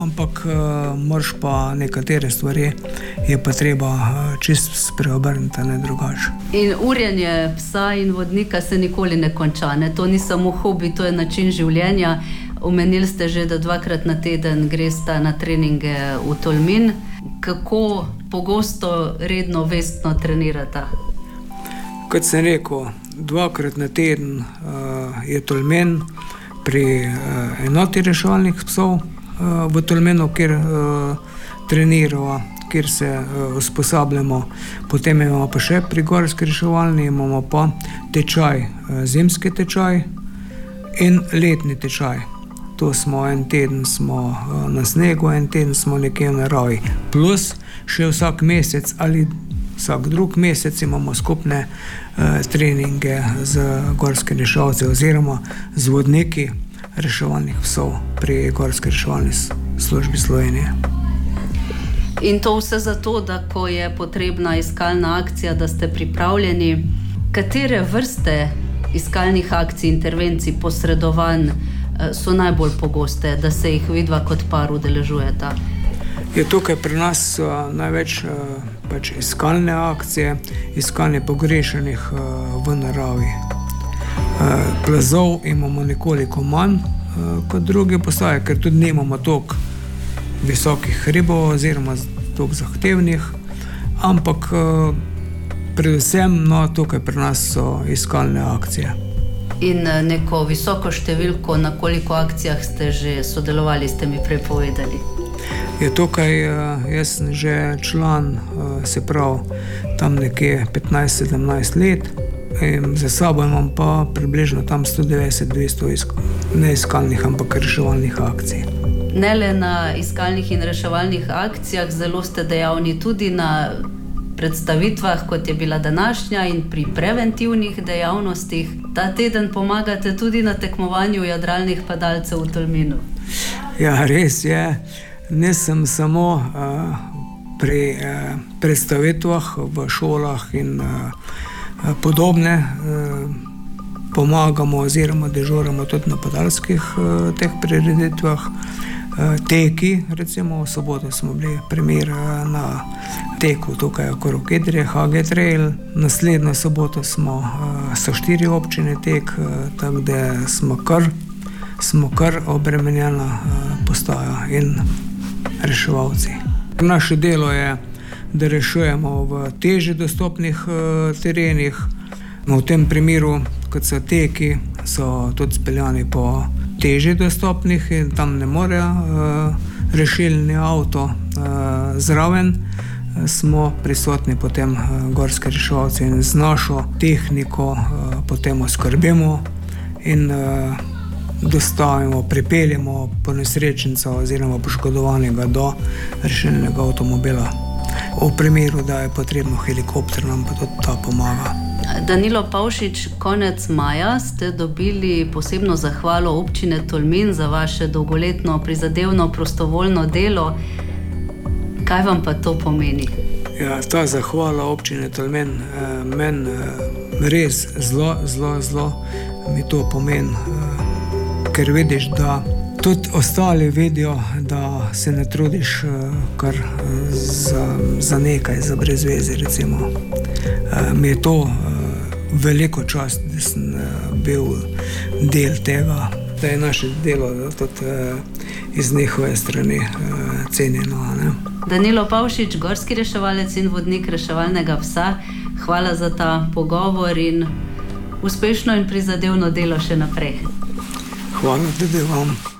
Ampak moraš pa nekatere stvari je pa treba čisto spreobrniti, ne drugače. In urjenje psa in vodnika se nikoli ne konča, ne? To ni samo hobi, to je način življenja. Omenili ste že, da 2-krat na teden greste na treninge v Tolmin. Kako pogosto, redno, vestno trenirate? Kot sem rekel, 2-krat na teden je Tolmin pri enoti reševalnih psov v Tolminu, kjer treniramo, kjer se usposabljamo. Potem imamo pa še pri gorski reševalni, imamo pa tečaj, zimski tečaj in letni tečaj. To smo en teden smo na snegu, en teden smo nekje v naravi. Plus še vsak mesec ali vsak drug mesec imamo skupne treninge z gorskimi reševalci oziroma z vodniki reševalnih psov pri Gorski reševalni službi Slovenije. In to vse zato, da ko je potrebna iskalna akcija, da ste pripravljeni. Katere vrste iskalnih akcij, intervencij, posredovanj so najbolj pogoste, da se jih vidva kot par udeležujeta? Je tukaj pri nas največ iskalne akcije, iskanje pogrešanih v naravi. Plazov imamo nekoliko manj kot druge postaje, ker tudi nimamo toliko visokih hribov oziroma toliko zahtevnih, ampak predvsem tukaj pri nas so iskalne akcije. In neko visoko številko, na koliko akcijah ste že sodelovali, ste mi prej povedali? Je tukaj, jaz sem že član, se pravi, tam nekje 15-17 let. In za sabo imam pa približno tam 190-200 ne iskalnih, ampak reševalnih akcij. Ne le na iskalnih in reševalnih akcijah, zelo ste dejavni tudi na predstavitvah, kot je bila današnja, in pri preventivnih dejavnostih. Ta teden pomagate tudi na tekmovanju jadralnih padalcev v Tolminu. Ja, res je. Nisem samo pri predstavitvah v šolah in podobne, pomagamo oziroma dežuramo tudi na padalskih teh prireditvah. Teki, recimo v soboto smo bili primer na teku tukaj okrog Idrije, HG Trail. Naslednjo soboto so 4 občine tek, tako da smo kar obremenjena postaja in reševalci. Naše delo je, da rešujemo v težje dostopnih terenih. V tem primeru, kot so teki, so tudi speljani po težje dostopnih in tam ne morejo rešilni avto zraven. Smo prisotni potem gorski reševalci in z našo tehniko potem oskrbimo in dostavimo, pripeljemo ponesrečenca oziroma poškodovanega do rešilnega avtomobila. V primeru, da je potrebno helikopter, nam pa tudi ta pomaga. Danilo Pavšič, konec maja ste dobili posebno zahvalo občine Tolmin za vaše dolgoletno prizadevno prostovoljno delo. Kaj vam pa to pomeni? Ja, ta zahvala občine Tolmin meni res zelo mi to pomeni, ker vidiš, da tudi ostali vidijo, da se ne trudiš kar za nekaj, za brez veze, recimo. Mi je to veliko čast, da sem bil del tega, da je naše delo tudi iz njihove strani cenjeno. Ne? Danilo Pavšič, gorski reševalec in vodnik reševalnega psa, hvala za ta pogovor in uspešno in prizadevno delo še naprej. Hvala tudi vam.